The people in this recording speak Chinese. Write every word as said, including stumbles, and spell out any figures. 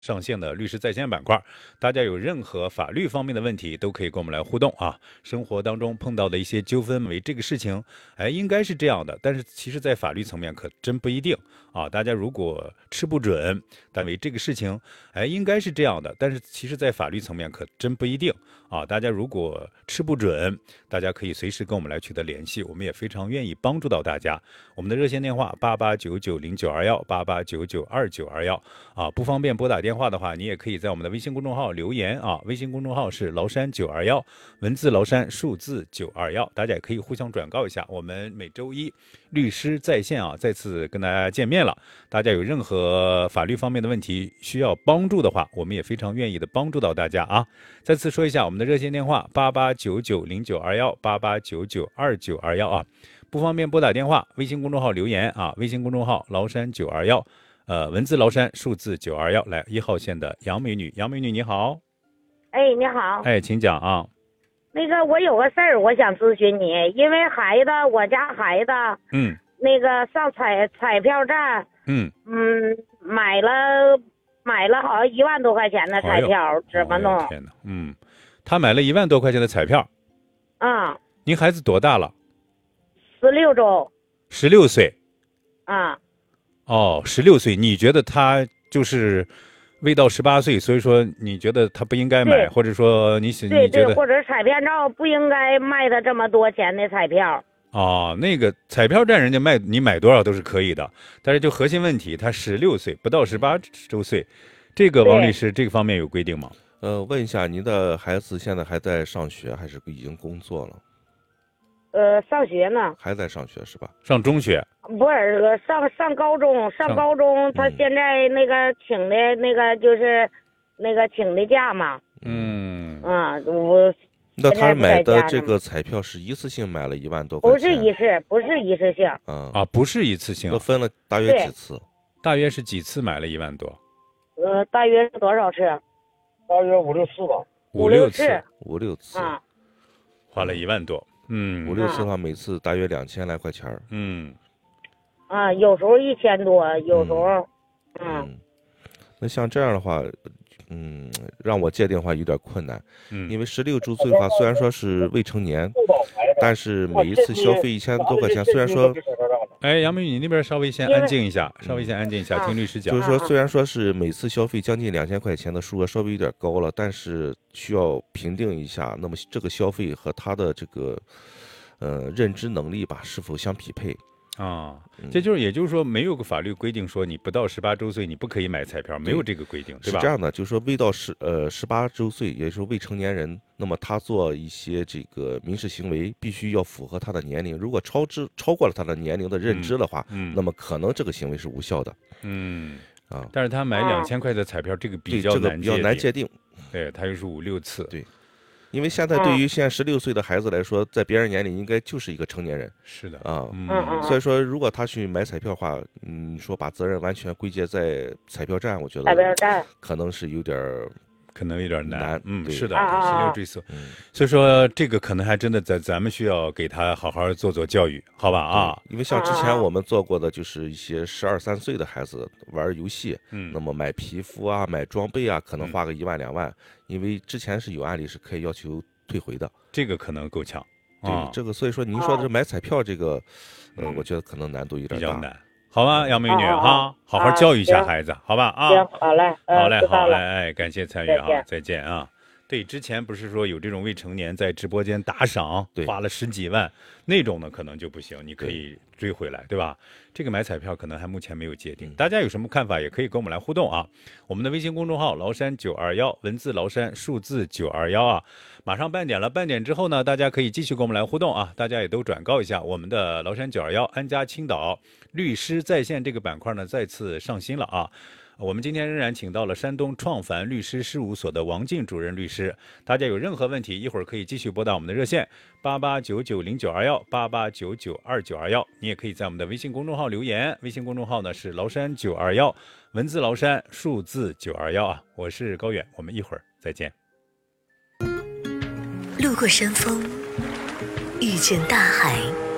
上线的律师在线板块，大家有任何法律方面的问题都可以跟我们来互动啊。生活当中碰到的一些纠纷，为这个事情，哎，应该是这样的，但是其实在法律层面可真不一定啊。大家如果吃不准，但为这个事情，哎，应该是这样的，但是其实在法律层面可真不一定啊。大家如果吃不准，大家可以随时跟我们来取得联系，我们也非常愿意帮助到大家。我们的热线电话八八九九零九二幺八八九九二九二幺啊，不方便拨打电话。电话的话，你也可以在我们的微信公众号留言啊，微信公众号是崂山九二幺，文字崂山，数字九二幺，大家也可以互相转告一下。我们每周一律师在线啊，再次跟大家见面了。大家有任何法律方面的问题需要帮助的话，我们也非常愿意的帮助到大家啊。再次说一下我们的热线电话八八九九零九二幺八八九九二九二幺啊，不方便拨打电话，微信公众号留言啊，微信公众号崂山九二幺。呃，文字崂山，数字九二幺，来一号线的杨美女，杨美女你好， 哎，你好， 哎，请讲啊。 那个我有个事儿，我想咨询你，因为孩子，我家孩子， 嗯， 那个上彩彩票站， 嗯嗯，买了买了好像一万多块钱的彩票，哎、怎么弄？ 哎、天哪，嗯，他买了一万多块钱的彩票， 嗯， 您孩子多大了？ 十六周， 十六岁， 啊、嗯。 哦，十六岁，你觉得他就是未到十八岁，所以说你觉得他不应该买，或者说你喜对你觉得对，或者彩票照不应该卖他这么多钱的彩票。 哦，那个彩票站人家卖你买多少都是可以的，但是就核心问题，他十六岁不到十八周岁，这个王律师这个方面有规定吗？ 呃，问一下，您的孩子现在还在上学，还是已经工作了？ 呃，上学呢， 还在上学是吧？ 上中学， 不是上上高中，上高中，他现在那个请的那个就是那个请的假嘛。 嗯啊，我那他买的这个彩票是一次性买了一万多块钱？ 不是一次，不是一次性。 嗯啊，不是一次性。 那分了大约几次？ 大约是几次买了一万多？ 呃，大约是多少次？ 大约五六次吧。 五六次， 五六次， 啊， 花了一万多。嗯， 五六次的话，每次大约两千来块钱。 嗯， 啊，有时候一千多，有时候， 嗯，嗯那像这样的话，嗯，让我界定的话有点困难， 嗯， 因为十六周岁的话，虽然说是未成年，但是每一次消费一千多块钱，虽然说， 哎，杨美女，你那边稍微先安静一下，稍微先安静一下，听律师讲。 就是说，虽然说是每次消费将近两千块钱的数额稍微有点高了，但是需要评定一下，那么这个消费和他的这个呃认知能力吧，是否相匹配？ 啊，这就是，也就是说，没有个法律规定说你不到十八周岁你不可以买彩票，没有这个规定，对吧？ 是这样的，就是说未到十呃十八周岁，也就是说未成年人，那么他做一些这个民事行为，必须要符合他的年龄。如果超支超过了他的年龄的认知的话， 嗯， 那么可能这个行为是无效的。 嗯啊， 但是他买两千块的彩票，这个比较难比较难界定。 对，他又是五六次。 对。因为现在对于现在十六岁的孩子来说，在别人眼里应该就是一个成年人。 是的啊， 嗯， 所以说如果他去买彩票的话，嗯，说把责任完全归结在彩票站，我觉得彩票站可能是有点儿。 可能有点难， 难嗯，是的， 十六追溯，所以说这个可能还真的咱咱们需要给他好好做做教育，好吧啊？ 因为像之前我们做过的，就是一些十二三岁的孩子玩游戏，嗯，那么买皮肤啊、买装备啊，可能花个一万两万，因为之前是有案例是可以要求退回的， 这个可能够呛。 对，这个所以说您说的买彩票这个，呃，我觉得可能难度有点大，比较难。好吧，杨美女哈，好好教育一下孩子，好吧啊？ 行，好嘞， 好嘞，好嘞，哎，感谢参与啊，再见啊。对，之前不是说有这种未成年在直播间打赏，花了十几万那种呢，可能就不行，你可以追回来，对吧？这个买彩票可能还目前没有界定，大家有什么看法也可以跟我们来互动啊。我们的微信公众号崂山九二幺，文字崂山，数字九二幺啊。马上半点了，半点之后呢，大家可以继续跟我们来互动啊。大家也都转告一下，我们的崂山九二幺安家青岛律师在线这个板块呢，再次上新了啊。我们今天仍然请到了山东创凡律师事务所的王静主任律师，大家有任何问题，一会儿可以继续拨打我们的热线八八九九零九二幺八八九九二九二幺，你也可以在我们的微信公众号留言，微信公众号呢是崂山九二幺，文字崂山，数字九二幺啊，我是高远，我们一会儿再见。 路过山峰，遇见大海。